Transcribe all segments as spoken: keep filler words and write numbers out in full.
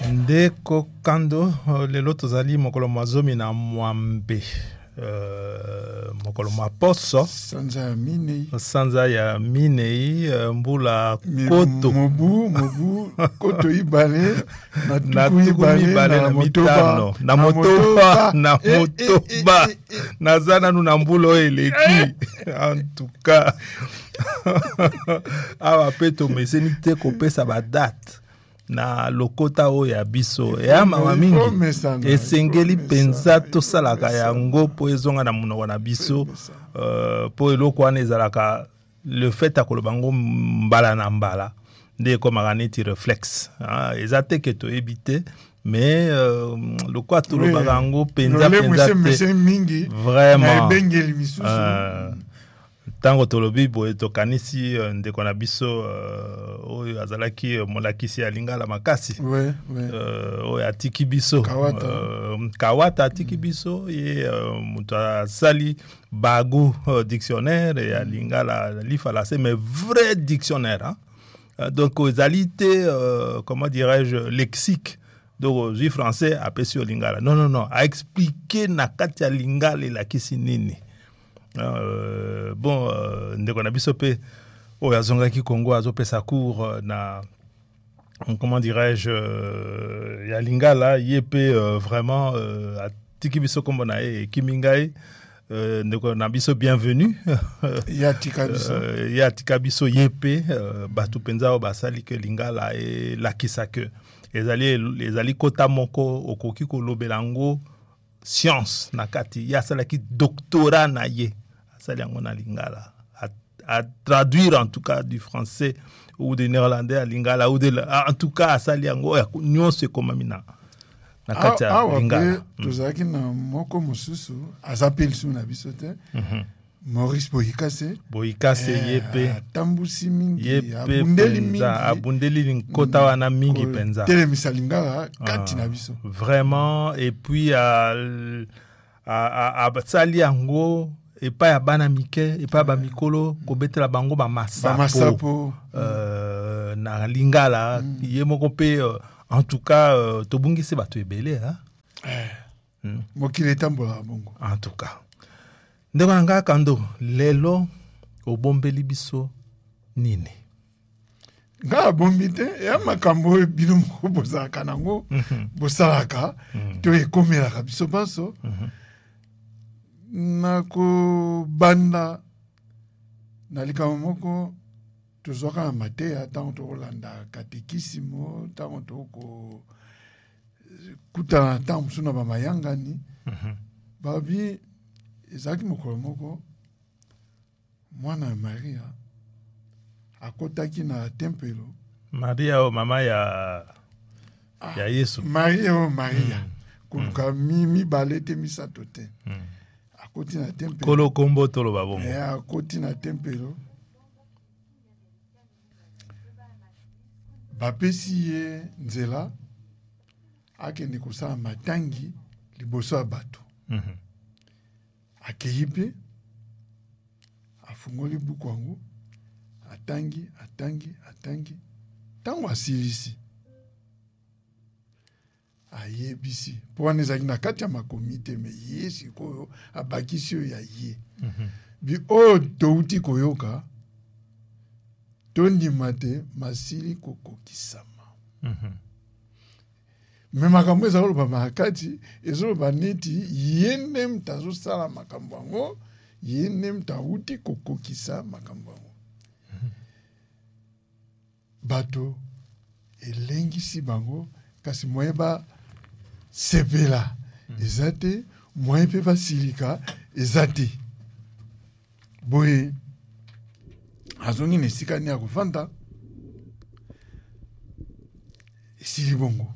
Ndeko kando lelo tozali mokolo mazomi na mwambe uh, mokolo maposo sanza ya minei sanza ya minei uh, mbula koto mobu mobu koto ibale na tuku ibale na mitano na motoba na motoba na zana nu na mbula eleki en tout cas awa peto meseni te kopesa ba date na lokota o ya biso ya mama mingi esengeli penza tosalaka yango po ezonga na munoko na biso uh, po eloko wana ezalaka le fait akoloba ngo mbala na mbala nde ekomaka neti réflexe ah, eza te ke toyebi te mais uh, lokwa tolobaka yango penza penza te vraiment uh, tango tolobi boye tokanisi ndeko na biso uh, oyo azalaki molakisi ya lingala makasi ouais, ouais. uh, oyo atiki biso Kawata, uh, Kawata atiki biso ye uh, mutu asali bagu uh, dictionnaire ya lingala lifala c'est mais vrai dictionnaire hein? uh, donc ezali te uh, comment dirais-je lexique donc ju français apesi yo lingala non non non a expliquer na kati ya lingala elakisi nini. Euh, bon euh, ndeko na biso pe oyo azongaki Congo azopesa cours euh, na comment dirais-je euh, ya lingala ye pe euh, vraiment euh, atiki biso kombo na ye kimingai euh, ndeko na biso bienvenue ya tika biso euh, ya tika biso ye pe euh, batu penza o basali ke lingala e lakisa ke ezali ezali kota moko okoki kolobela ngo science na kati ya salaki doctorat na ye sali yango na lingala à, à traduire en tout cas du français ou du néerlandais à lingala ou de en tout cas sali yango nyonso ekomamina na kati ya lingala tozalaki na moko mosusu azapeli su na biso te Maurice Boyikase Boyikase eh, yepe tambusi mingi yepe abundeli mingi abundeli nkota wana mingi penza telemisa lingala kati na biso vraiment et puis à à à sali yango epa ya bana mike epa ba mikolo kobetela bango ba masapo, ba masapo. Euh, na lingala mm. ye moko pe uh, en tout cas uh, tobungisi bato ebele hein eh mm. mokile tambola bongo en tout cas ndeko nanga kando lelo obombeli biso nini nga bombi te ya makambo bino moko bozalaka nango bosalaka to ekomelaka biso baso nako banda na likambo moko tozwaka na mateya ntango tokolanda katekisimo ntango toko kutana ntango mosusu na bamayangani babi ezalaki mokolo moko mwana ya Maria akotaki na tempelo. Maria o mama ya ah, ya Yesu. Maria o Maria mm. kuluka mm. mi mibale te misato te mm. akoti na tempelo kolo kombo tolo babongo e akoti na tempelo bapesi ye nzela akende kosala matangi liboso ya bato mm -hmm. akei pe afungoli buku yango atangi atangi atangi ntango asilisi ayebisi mpo wana ezalaki na kati ya makomi te me ye sikoyo abakisi oyo ya ye mm -hmm. bi oyo touti koyoka tondima te masili kokokisama mm -hmm. me makambo ezaloba makati ezoloba neti ye nde mutu azosala makambo yango ye nde mutu awuti kokokisa makambo yango mm-hmm. bato elengisi bango kasi moye basepela mm-hmm. eza te moye mpe basilika eza te boye azongi na esika ni ya kofanda esili bongo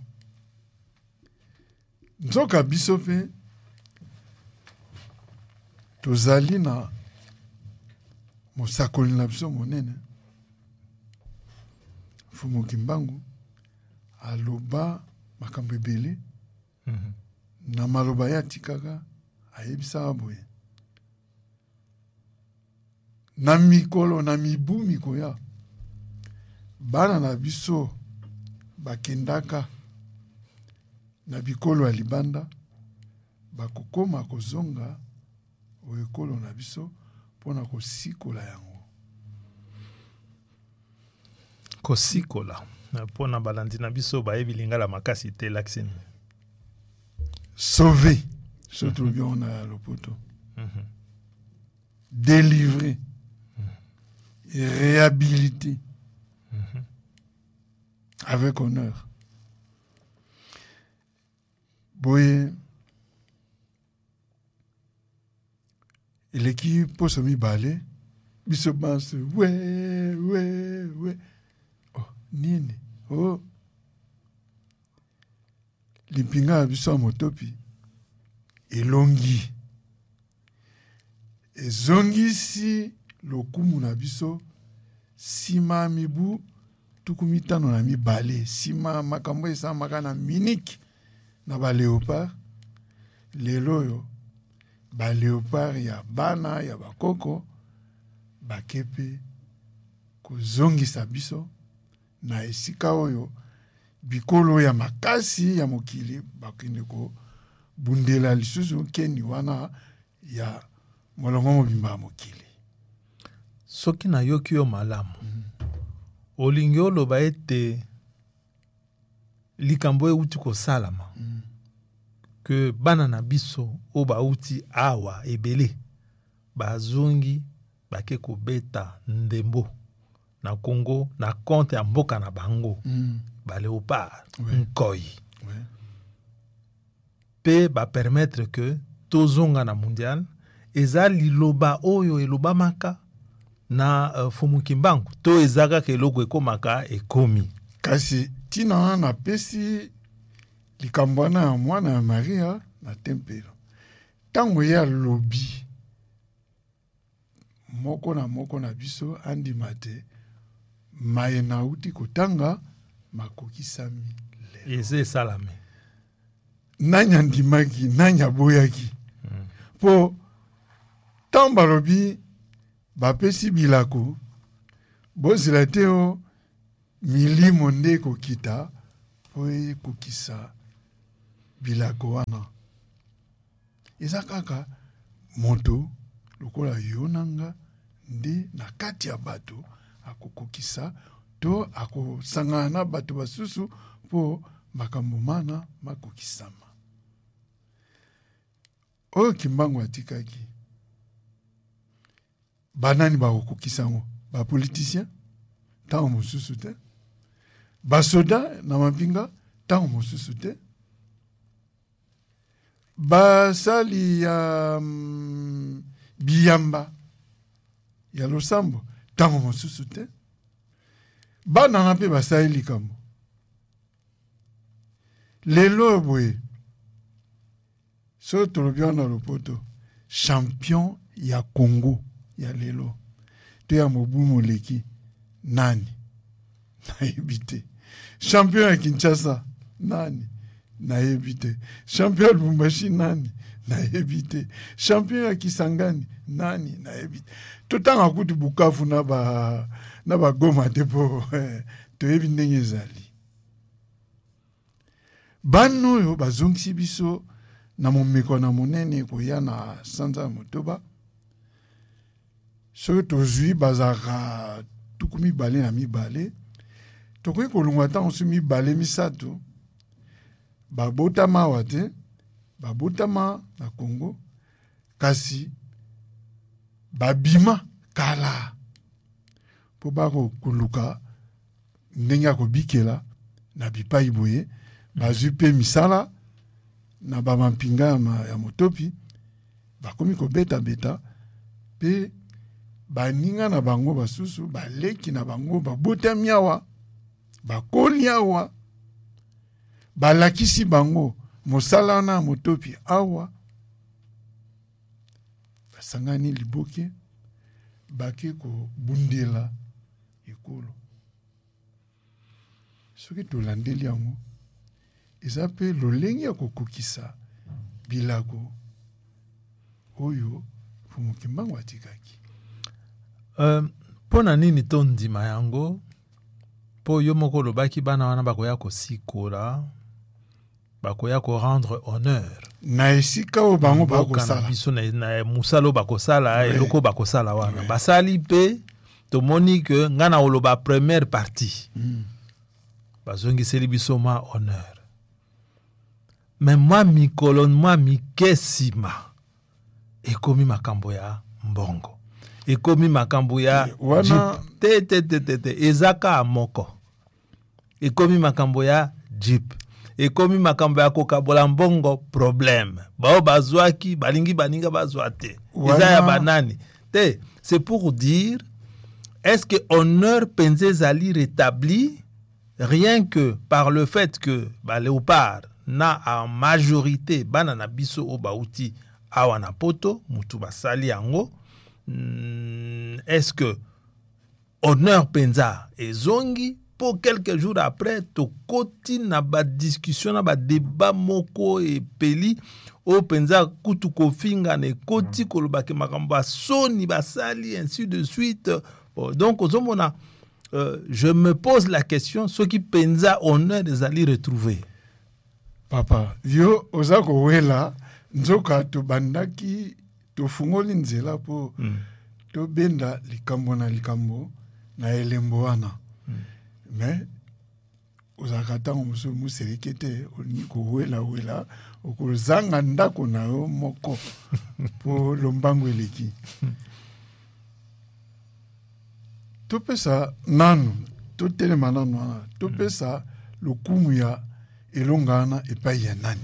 nzoka biso pe tozali na mosakoli na biso monene Fumu Kimbangu aloba makambo ebele mm -hmm. na maloba ya tikaka ayebisa boye na mikolo na mibu mikoya bana na biso bakendaka na bikolo ya libanda bakokoma kozonga o ekolo na biso pona kosikola yango. Kosikola pona balandi na biso bayebi lingala makasi te laksini. Sauver, surtout mm-hmm. bien on a le poteau. Mm-hmm. Délivrer. Mm-hmm. Et réhabiliter. Mm-hmm. Avec honneur. Boye. Et l'équipe pour se mi-balé. Biso pense, ouais, ouais, ouais. Oh, nini. Oh. Limpinga biso motopi elongi ezongisi lokumu na biso sima mibu tukumitano na mibale sima makambo esa makana miniki na ba léopard lelo yo ba léopard ya bana ya bakoko bakepe kozongisa biso na esika oyo bikolo ya makasi ya mokili bakende ko bundela lisusu keni wana ya molongo mobimba mokili. Soki na yoki yo malamu mm. olingi oloba ete likambo euti kosalama mm. ke bana na biso o bauti awa ebele bazongi bake kobeta ndembo na Congo na compte ya mboka na bango mm. ba léopard ouais. Nkoi ouais. Pe ba permettre que tozonga na mondial eza liloba oyo eloba maka na uh, fumukimbangu to ezaka ke logo ekomaka ekomi kasi tina na pesi likambwana ya mwana ya Maria na tempelo tango ya lobi moko na moko na biso andi mate maye na uti kotanga makokisami lelo. Eze salame. Nanya ndimaki, nanya boyaki. Mm. Po tamba lobi bapesi bilako bozela teo milimo nde kokita po e kokisa bilako wana. Eza kaka moto lokola yonanga nde na kati ya bato akokokisa to ako sangana bato basusu po makambo mana makokisama. Oyo kimbangu atikaki banani bakokokisa ngo ba politicien tango mosusu te ba soda na mapinga tango mosusu te ba sali ya um, biyamba ya losambo tango mosusu te bana na pe basali likambo lelo boye so tolobion na lopoto champion ya Congo ya lelo to ya mobu moleki nani nayebi te champion ya Kinshasa nani nayebi te champion ya Lubumbashi nani nayebi te champion ya Kisangani nani nayebi te totanga kutu Bukavu na ba na ba Goma te po toyebi ndenge ezali bano yo bazongisi biso na momeko na monene koya na sanza motoba so tozwi bazaka tukumi bale na mibale tokoki kolongwa ntango so mibale misato babotama awa te babotama na Congo kasi babima kala po bako koluka ndenge ya kobikela na bipai boye bazwi pe misala na bamampinga ya motopi bakomi kobeta beta pe baninga na bango basusu baleki na bango babotami awa bakoli awa balakisi bango mosala na motopi awa basangani liboke bake kobundela ekolo soki tolandeli yango eza pe lolenge ya kokokisa bilako oyo fumukimbangu atikaki. Uh, pona nini to ndima yango po yo moko lobaki bana wana bakoya kosikola bakoya ko rendre honneur na esika o bango bakosala biso na, na musalo bakosala ouais. eloko bakosala wana ouais. basali pe tomoni que ngana oloba première partie mm. bazongiseli biso ma honneur mais moi mikolo moi mikesima ekomi makambo ya mbongo ekomi makambo ya wana te te te te te ezaka moko ekomi makambo ya jeep ekomi makambo ya kokabola mbongo problème bao bazwaki balingi baninga bazwa te eza ya banani te. C'est pour dire est-ce que honneur penze zali rétabli rien que par le fait que ba léopard na en majorité bana na biso o bauti awa na poto mutu basali yango. Est-ce que honneur penza ezongi pour quelques jours après to koti na ba discussion na ba débat moko et peli o penza kutu kofinga ne koti koloba ke makambo soni basali ainsi de suite. Donc ozomona euh, je me pose la question ce qui penza honneur des ali retrouver papa yo ozako wela nzoka to bandaki to fungoli nzela po mm. to benda likambo na likambo na elembo wana mm. mais ozaka tango muso muserekete oniko wela wela okozanga ndako na yo moko po lombango eleki to pesa nanu to telema nanu wana to pesa lokumu ya elongana epai ya nani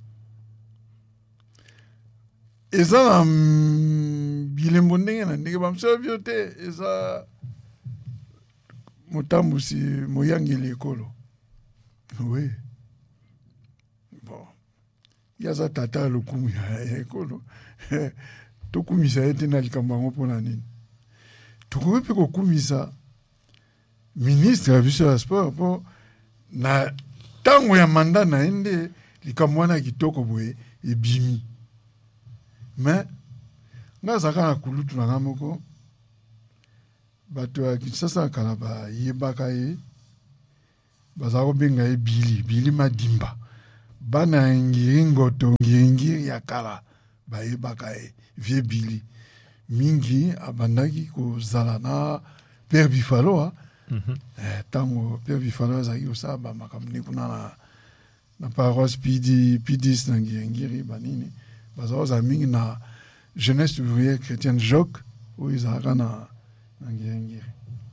eza na bilembo ndenge na ndenge bamsala bio te eza motambusi moyangeli ekolo oui bon yaza tata lokumu ya ekolo tokumisa ye te na likambo yango mpona nini tokoki mpe kokumisa ministre ya biso ya sport mpo na ntango ya manda na ye nde likambo wana kitoko boye ebimi mais nga azalaka na kulutu na nga moko bato ya Kinshasa kala bayebaka ye bazala kobenga ye Bili Bili Madimba bana ya ngiri ngoto ngiri ya kala bayebaka ye vie Bili mingi abandaki kozala na Père Bifalo mm-hmm. eh, tango Père Bifalo azalaki kosala bamakambo ne kuna na, na paroisse pidi pidis na ngiri ngiri banini bazala kozala mingi na jeunesse ouvrière chrétienne Joc oyo ezalaka na na ngiri ngiri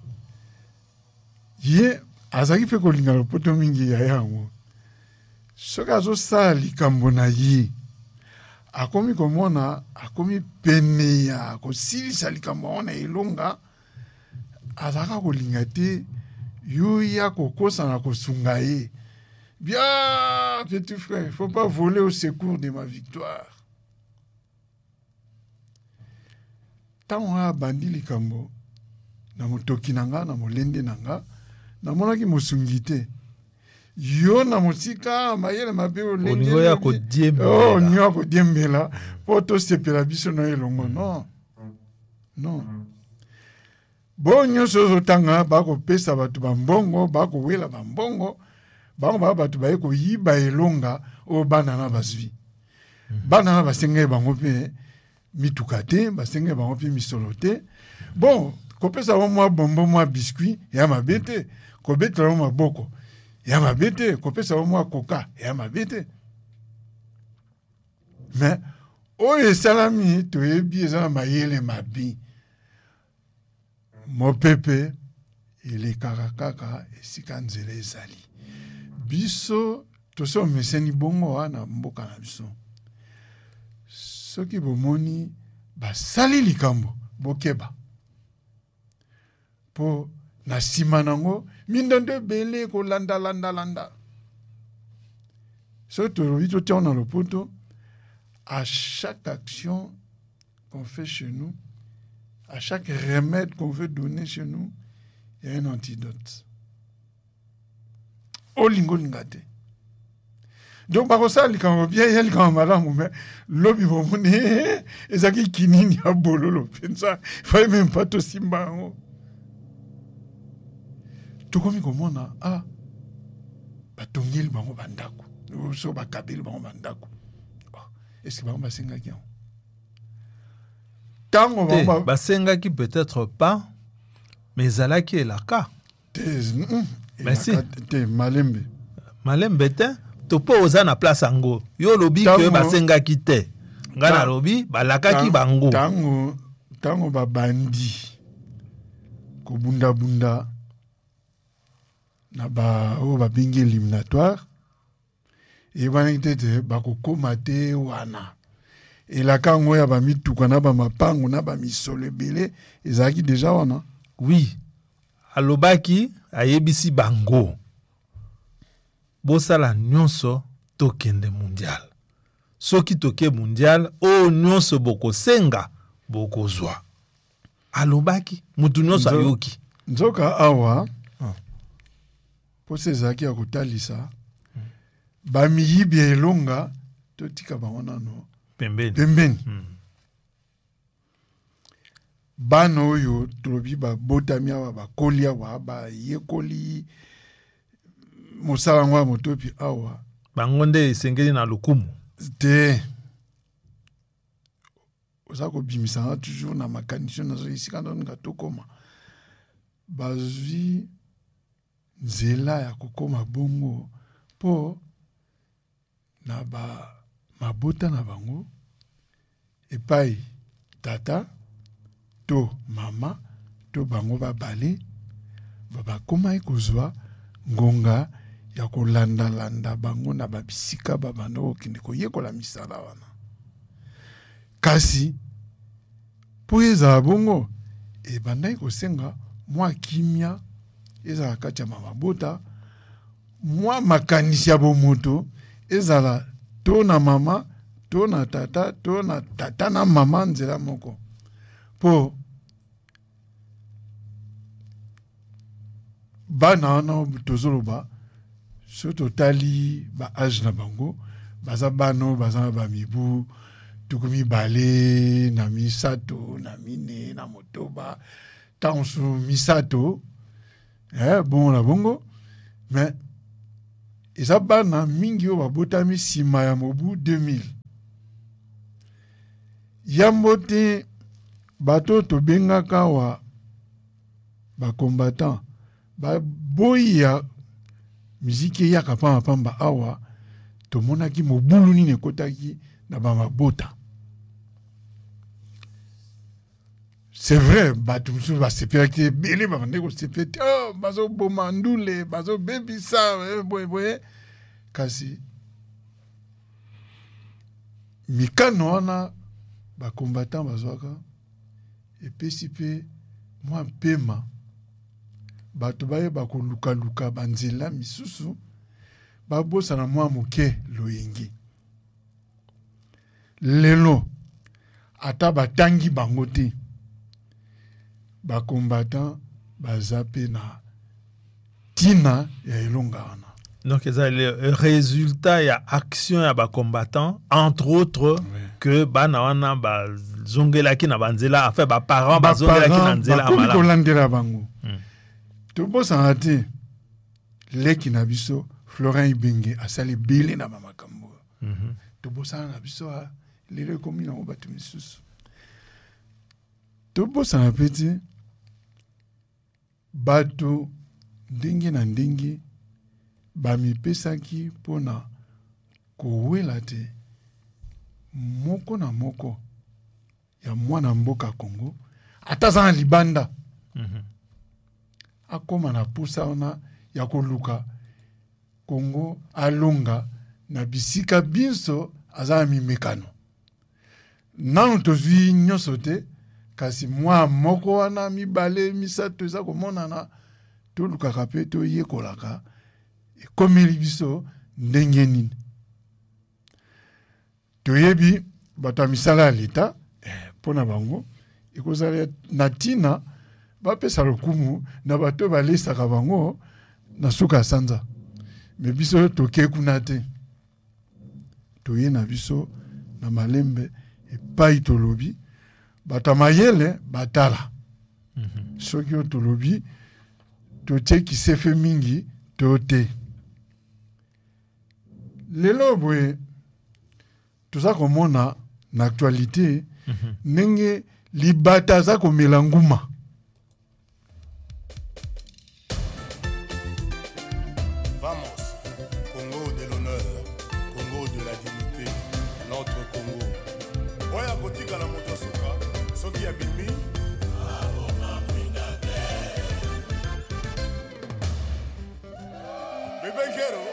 ye azalaki mpe kolinga lopoto mingi ya yango soki azosala likambo na ye akomi komona akomi pene ya kosilisa likambo wana elonga azalaka kolinga te yo ya kokosa na kosunga ye bien petit frère il faut pas voler au secours de ma victoire tango abandi likambo na motoki na nga na molende na nga namonaki mosungi te yo na mosika mayele mabe olingo ya kodiembela oh olingo ya kodiembela po tosepela biso na elongo non non bo nyonso ozotanga bakopesa bato bambongo bakowela bambongo bango baa bato baye koyiba elonga oyo bana na bazwi bana na basengeli bango mpe mituka te basengeli bango mpe misolo te bon kopesa bango mwa bombo mwa biskuit ya mabe te kobetela bango maboko ya mabe te kopesa bango mwa koka ya mabe te mais oyo esalami toyebi eza na mayele mabe mopepe elekaka kaka esika nzela ezali biso toso meseni bongo wana mboka na biso soki bomoni basali likambo bokeba po na nsima nango mindondo ebele kolanda landa landa soki tolobi totia na lopoto à chaque action qu'on fait chez nous, à chaque remède qu'on veut donner chez nous, il y a un antidote. Olingo lingate. Donc, par ça, il y a bien, il y a un malade, mais l'homme, il va mener, et ça qui kinini a bololo, il faut même pas tout simba. Tout comme il commence, ah, bah, tongil, bah, bandako. so bakabeli bango bandako. Est-ce que bango basengaki yango? Tango bango basengaki peut-être pas, mais ezalaki elaka. Merci. Te malembe. Malembe te to po oza na place ango. Yo lobi ke basengaki te. Ngana lobi balakaki bango. Tango tango ba bandi ko bunda bunda na ba o ba bingi éliminatoire et bana tete ba ko komate wana elaka ngo ya ba mituka na ba mapango na ba misolo ebele ezaki déjà wana. Oui, alobaki ayebisi bango bosala nyonso tokende mondial. Soki toke mondial o nyonso bokosenga bokozwa. Alobaki mutu nyonso ayoki. Nzoka awa ah. Po sezaki ya kotalisa hmm. Ba miyibi elonga totika bango nano pembeni pembeni hmm. Bana oyo tolobi babotami awa bakoli awa bayekoli mosala ngo ya motopi awa bango nde esengeli na lokumu te oza kobimisanga toujours na makanisi nazo esika ndonga tokoma bazwi nzela ya kokoma bongo po na ba mabota na bango epai tata to mama to bango babale babakoma ekozwa ngonga ya kolanda-landa bango na babisika babanda okende koyekola misala wana. Kasi po ezala bongo ebandaki kosenga mwa kimia ezala kati ya mabota mwa makanisi ya bomoto ezala to na mama to na tata to na tata na mama nzela moko po bana wana tozoloba so totali ba age na bango baza bano baza ba mibu tukumi bale na misato na mine na motoba tansu misato eh bon na bongo mais eza bana mingi o babotami sima ya mobu deux mille yambote bato to bengaka wa ba combattant ba boya miziki ya kapamba pamba awa to monaki mobulu nini ekotaki na ba mabota. C'est vrai, bato musu ba sepelaki bele ba ndeko sepelaki oh bazo bomandule bazo bebisa boy boy kasi mikano wana ba combattant bazwaka epesi pe mwa mpema bato baye bakoluka luka banzela misusu babosa na mwa moke loyengi lelo ata batangi bango te ba combattant baza pe na tina ya elonga wana. Donc ça le résultat ya action ya ba combattant entre autres oui. Que bana wana ba zongelaki na banzela enfin ba parents ba zongelaki na nzela amala ko landela bango hmm. To bosa ate leki na biso Florent Ibenge asali bele na mama kambo mm -hmm. To bosa na biso lele komi na obatu misusu to bosa na peti bato ndenge na ndenge bamipesaki pona kowela te moko na moko ya mwana mboka Congo ataza na libanda mm -hmm. Akoma na pusa ona ya koluka Congo alonga na bisika binso aza mimekano nanu tozwi nyonso te kasi mwa moko wana mibale misato eza komonana tolukaka pe toyekolaka ekomeli biso ndenge nini toyebi bato ya misala ya leta mpona bango ekozala na ntina bapesa lokumu na bato balesaka bango na suka ya sanza me biso toke kuna te toye na biso na malembe epai tolobi bato mayele batala mm -hmm. Soki o tolobi totie kisefe mingi tote lelo boye toza komona na actualité ndenge libata aza komela nguma. Vamos, Congo de l'honneur, Congo de la dignité, notre Congo. Oya kotika la moto soka, soki ya bimi. Bébé Kero.